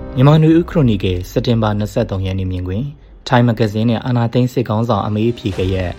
မြန်မာနွေဦးခရိုနီကယ်စက်တင်ဘာ23ရက်နေ့မြင်ကွင်းထိုင်းမဂဇင်းနဲ့အာနာသိန်းစစ်ကောင်းဆောင်အမေးဖြေခဲ့ရဲ့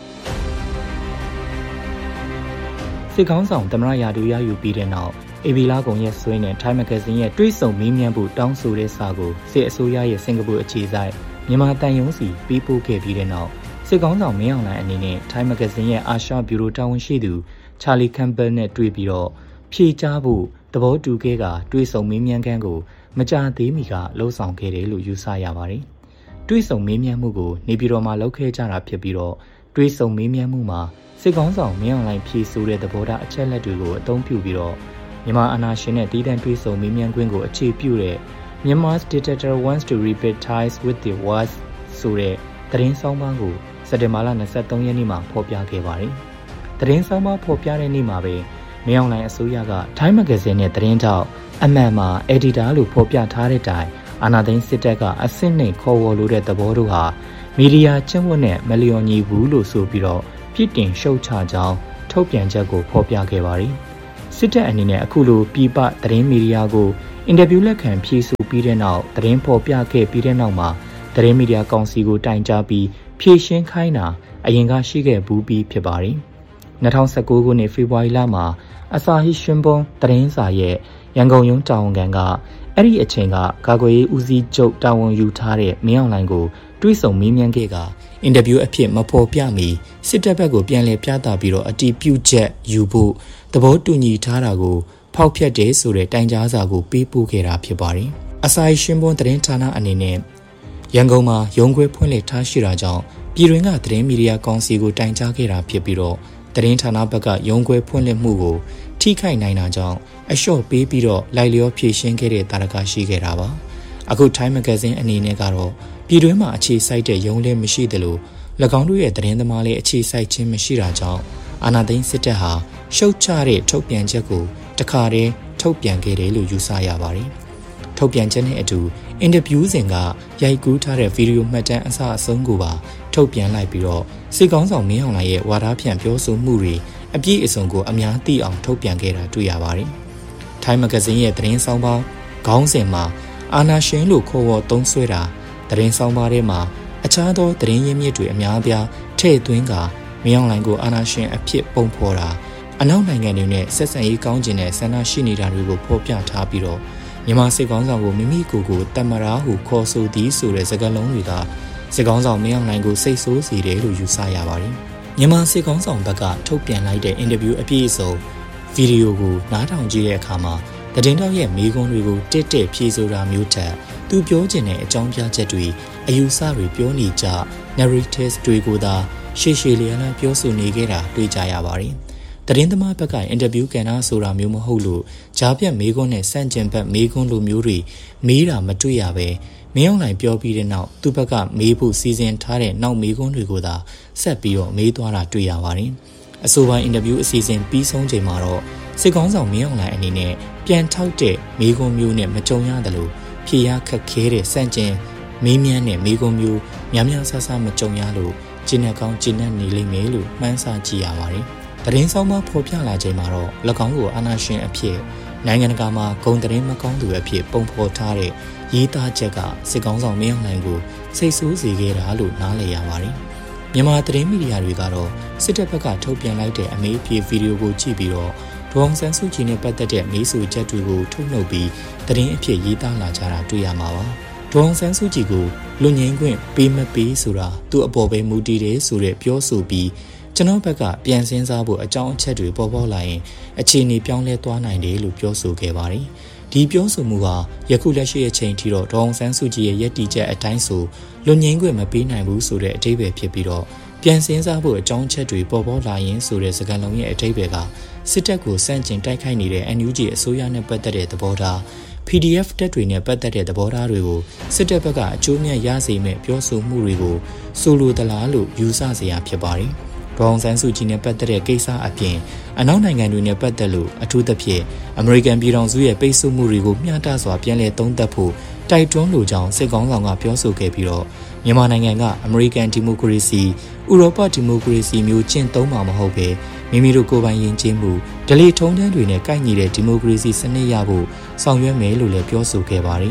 စစ်ကောင်းဆောင်သမရရာတူရယူပြီးတဲ့နောက်အေဘီလာကုံရဲ့ဆွေးနဲ့ထိုင်းမဂဇင်းရဲ့တွေးဆုံမေးမြန်းဖို့တောင်းဆိုတဲ့စာကိုစစ်အစိုးရရဲ့စင်ကာပူအခြေစိုက်မြန်မာတန်ယုံစီပေးပို့ခဲ့ပြီးတဲ့နောက်စစ်ကောင်းဆောင်မင်းအောင်လှိုင်အနေနဲ့ထိုင်းမဂဇင်းရဲ့အာရှဘျူရိုတာဝန်ရှိသူချာလီကမ်ပယ်နဲ့တွေ့ပြီးတော့ဖြေကြားဖို့သဘောတူခဲ့ကတွေးဆုံမေးမြန်းခန်းကိုမကြာသေးမီကလှုပ်ဆောင်ခဲ့တယ်လို့ယူဆရပါတယ်။တွေးဆုံမေးမြန်းမှုကိုနေပြည်တော်မှာလုပ်ခဲ့ကြတာဖြစ်ပြီးတော့တွေးဆုံမေးမြန်းမှုမှာစစ်ကောင်းဆောင်မင်းအောင်လှိုင်ဖြေဆိုတဲ့သဘောထားအချက်လက်တွေကိုအသုံးပြုပြီးတော့မြန်မာအာဏာရှင်နဲ့တည်တံ့တွေးဆုံမေးမြန်းခွင့်ကိုအခြေပြုတဲ့ Myanmar's dictator wants to repair ties with the West ဆိုတဲ့သတင်းဆောင်းပါးကိုစက်တင်ဘာလ23ရက်နေ့မှာဖော်ပြခဲ့ပါတယ်။သတင်းဆောင်းပါးဖော်ပြတဲ့နေ့မှာပဲမင်းအောင်လှိုင်အစိုးရကထိုင်းမဂဇင်းနဲ့သတင်းထောက်အမှန်မှာအက်ဒီတာလို့ဖော်ပြထားတဲ့တိုင်အာနာသိန်းစစ်တပ်ကအဆင့်နှိမ်ခေါ်ဝေါ်လို့တဲ့သဘောတို့ဟာမီဒီယာကျင့်ဝတ်နဲ့မလျော်ညီဘူးလို့ဆိုပြီးတော့ပြစ်တင်ရှုတ်ချကြောင်းထုတ်ပြန်ချက်ကိုဖော်ပြခဲ့ပါတယ်။စစ်တပ်အနေနဲ့အခုလိုပြည်ပသတင်းမီဒီယာကိုအင်တာဗျူးလက်ခံဖြေဆိုပြီးတဲ့နောက်သတင်းဖော်ပြခဲ့ပြီးတဲ့နောက်မှာသတင်းမီဒီယာကောင်စီကိုတိုင်ကြားပြီးဖြေရှင်းခိုင်းတာအရင်ကရှိခဲ့ဘူးပြီးဖြစ်ပါတယ်။2019ခုနှစ်ဖေဖော်ဝါရီလမှာအစာဟီရှင်ပွန်သတင်းစာရဲ့ရန်ကုန်ရုံးတာဝန်ခံကအဲ့ဒီအချိန်ကကာကွယ်ရေးဦးစီးချုပ်တာဝန်ယူထားတဲ့မင်းအောင်လှိုင်ကိုတွေးဆုံမေးမြန်းခဲ့ကအင်တာဗျူးအဖြစ်မဖော်ပြမီစစ်တပ်ဘက်ကိုပြန်လည်ပြသပြီးတော့အတီးပြုတ်ချက်ယူဖို့သဘောတူညီထားတာကိုဖောက်ဖျက်တယ်ဆိုတဲ့တိုင်ကြားစာကိုပေးပို့ခဲ့တာဖြစ်ပါတယ်။အစာဟီရှင်ပွန်သတင်းဌာနအနေနဲ့ရန်ကုန်မှာရုံးခွဲဖွင့်လှစ်ထားရှိတာကြောင့်ပြည်တွင်းကသတင်းမီဒီယာကောင်စီကိုတိုင်ကြားခဲ့တာဖြစ်ပြီးတော့သတင်းဌာနဘက်ကရုံးခွဲဖွင့်လှစ်မှုကိုထိခိုက်နိုင်တာကြောင့်အလျှော့ပေးပြီးတော့လိုက်လျောဖြည့်ရှင်းခဲ့တဲ့တာရကရှိခဲ့တာပါအခုထိုင်းမဂဇင်းအနေနဲ့ကတော့ပြည်တွင်းမှာအခြေစိုက်တဲ့ရုံးလည်းမရှိသလို၎င်းတို့ရဲ့သတင်းသမားလည်းအခြေစိုက်ခြင်းမရှိတာကြောင့်အာဏာသိမ်းစစ်တပ်ဟာရှုတ်ချတဲ့ထုတ်ပြန်ချက်ကိုတခါတည်းထုတ်ပြန်ခဲ့တယ်လို့ယူဆရပါတယ်ထုတ်ပြန်ချက်နဲ့အတူအင်တာဗျူးစဉ်ကရိုက်ကူးထားတဲ့ဗီဒီယိုမှတ်တမ်းအစအဆုံးကိုပါထုတ်ပြန်လိုက်ပြီးတော့စစ်ကောင်းဆောင်မင်းအောင်လှိုင်ရဲ့ဝါဒဖြန့်ပြောဆိုမှုတွေအပြည့်အစုံကိုအများသိအောင်ထုတ်ပြန်ခဲ့တာတွေ့ရပါတယ်။ထိုင်းမဂဇင်းရဲ့သတင်းဆောင်ပါခေါင်းစဉ်မှာအာနာရှင်လို့ခေါ်ဝေါ်သုံးစွဲတာသတင်းဆောင်ပါထဲမှာအခြားသောသတင်းရင်းမြစ်တွေအများအပြားထည့်သွင်းကမင်းအောင်လှိုင်ကိုအာနာရှင်အဖြစ်ပုံဖော်တာအနောက်နိုင်ငံတွေနဲ့ဆက်ဆံရေးကောင်းကျင်တဲ့ဆန္ဒရှိနေတာတွေကိုဖော်ပြထားပြီးတော့မြန်မာစစ်ကောင်းဆောင်ကိုမိမိကိုယ်ကိုတမရာဟုခေါ်ဆိုသည်ဆိုတဲ့စကားလုံးတွေကစစ်ကောင်းဆောင်မင်းအောင်လှိုင်ကိုစိတ်ဆိုးစေတယ်လို့ယူဆရပါတယ်။မြန်မာစစ်ကောင်းဆောင်ဘက်ကထုတ်ပြန်လိုက်တဲ့အင်တာဗျူးအပြည့်အစုံဗီဒီယိုကိုနားထောင်ကြည့်တဲ့အခါမှာသတင်းတောက်ရဲ့မိကွန်းတွေကိုတက်ဖြေဆိုတာမျိုးထက်သူပြောချင်တဲ့အကြောင်းပြချက်တွေအယူဆတွေပြောနေကြ narratives တွေကိုသာရှေ့လျားပြောဆိုနေခဲ့တာတွေ့ကြရပါတယ်။သတင်းသမားဘက်ကအင်တာဗျူးကန်တာဆိုတာမျိုးမဟုတ်လို့ဂျားပြတ်မိကွန်းနဲ့စန့်ကျင်ဘက်မိကွန်းလိုမျိုးတွေမေးတာမတွေ့ရပဲမင်းအောင်လှိုင်ပြောပြီးတဲ့နောက်သူ့ဘက်ကမေးဖို့စီစဉ်ထားတဲ့နောက်မေးခွန်းတွေကိုသာဆက်ပြီးတော့မေးသွားတာတွေ့ရပါတယ်။အဆိုပါအင်တာဗျူးအစီအစဉ်ပြီးဆုံးချိန်မှာတော့စစ်ကောင်းဆောင်မင်းအောင်လှိုင်အနေနဲ့ပြန်ထောက်တဲ့မေးခွန်းမျိုးနဲ့မကြုံရတယ်လို့ဖြေရခက်ခဲတဲ့စန့်ကျင်မေးမြန်းတဲ့မေးခွန်းမျိုးများဆဆမကြုံရလို့ကျဉ်းကောင်းကျဉ်းနေလိမ့်မယ်လို့မှန်းဆကြည့်ရပါတယ်။သတင်းဆောင်မှာဖော်ပြလာချိန်မှာတော့၎င်းကိုအာဏာရှင်အဖြစ်နိုင်ငံတကာမှာဂုဏ်သတင်းမကောင်းသူအဖြစ်ပုံဖော်ထားတဲ့ရေးသားချက်ကစစ်ကောင်းဆောင်မင်းအောင်လှိုင်ကိုစိတ်ဆိုးစေခဲ့တာလို့နားလည်ရပါတယ်။မြန်မာသတင်းမီဒီယာတွေကတော့စစ်တပ်ဘက်ကထုတ်ပြန်လိုက်တဲ့အမေးအဖြေဗီဒီယိုကိုကြည့်ပြီးတော့ဒေါ်အောင်ဆန်းစုကြည်နဲ့ပတ်သက်တဲ့မေးဆိုချက်တွေကိုထုတ်နှုတ်ပြီးသတင်းအဖြစ်ရေးသားလာကြတာတွေ့ရမှာပါ။ဒေါ်အောင်ဆန်းစုကြည်ကိုလွတ်ငြိမ်းခွင့်ပေးမပေးဆိုတာသူ့အပေါ်ပဲမူတည်တယ်ဆိုတဲ့ပြောဆိုပြီးကျွန်တော်ဘက်ကပြန်စင်းစားဖို့အကြောင်းအချက်တွေပေါ်ပေါက်လာရင်အခြေအနေပြောင်းလဲသွားနိုင်တယ်လို့ပြောဆိုခဲ့ပါတယ်။ဒီပြောဆိုမှုဟာယခုလက်ရှိအချိန်ထိတော့ဒေါ်အောင်ဆန်းစုကြည်ရဲ့ယက်တီချက်အတိုင်းဆိုလွတ်ငြိမ်းခွင့်မပေးနိုင်ဘူးဆိုတဲ့အဓိပ္ပာယ်ဖြစ်ပြီးတော့ပြန်စင်းစားဖို့အကြောင်းအချက်တွေပေါ်ပေါက်လာရင်ဆိုတဲ့စကားလုံးရဲ့အဓိပ္ပာယ်ကစစ်တပ်ကိုစန့်ကျင်တိုက်ခိုက်နေတဲ့ NUG အစိုးရနဲ့ပတ်သက်တဲ့သဘောထား PDF တပ်တွေနဲ့ပတ်သက်တဲ့သဘောထားတွေကိုစစ်တပ်ဘက်ကအကျိုးမြတ်ရစေမဲ့ပြောဆိုမှုတွေကိုဆိုလိုသလားလို့ယူဆစရာဖြစ်ပါတယ်။ဒေါ်အောင်ဆန်းစုကြည်နဲ့ပတ်သက်တဲ့ကိစ္စအပြင်အနောက်နိုင်ငံတွေနဲ့ပတ်သက်လို့အထူးသဖြင့်အမေရိကန်ပြည်ထောင်စုရဲ့ပိတ်ဆို့မှုတွေကိုမျှတစွာပြန်လည်သုံးသပ်ဖို့တိုက်တွန်းလိုကြောင်းစစ်ကောင်းဆောင်ကပြောဆိုခဲ့ပြီးတော့မြန်မာနိုင်ငံကအမေရိကန်ဒီမိုကရေစီဥရောပဒီမိုကရေစီမျိုးကျင့်သုံးမှာမဟုတ်ပဲမိမိတို့ကိုယ်ပိုင်ယဉ်ကျေးမှုဓလေ့ထုံးတမ်းတွေနဲ့ကိုက်ညီတဲ့ဒီမိုကရေစီစနစ်ရဖို့ဆောင်ရွက်မယ်လို့လည်းပြောဆိုခဲ့ပါတယ်။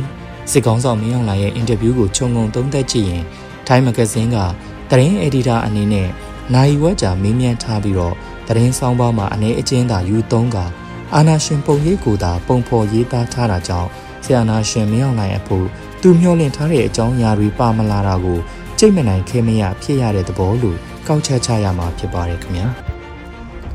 စစ်ကောင်ဆောင်မင်းအောင်လှိုင်ရဲ့အင်တာဗျူးကိုခြုံငုံသုံးသပ်ကြည့်ရင် Time Magazine ကသတင်း editor အနေနဲ့နိုင်ဝက်ကြာမေးမြန်းထားပြီးတော့သတင်းဆောင်ပါမှာအနေအကျဉ်းသာယူသုံးကအာနာရှင်ပုံရိပ်ကိုသာပုံဖော်ရေးသားထားတာကြောင့်ဆရာနာရှင်မင်းအောင်လှိုင်အဖို့သူမျှော်လင့်ထားတဲ့အကြောင်းအရာတွေပါမလာတာကိုကြိတ်မနိုင်ခဲမရဖြစ်ရတဲ့သဘောလို့ကောက်ချက်ချရမှာဖြစ်ပါတယ်ခင်ဗျာ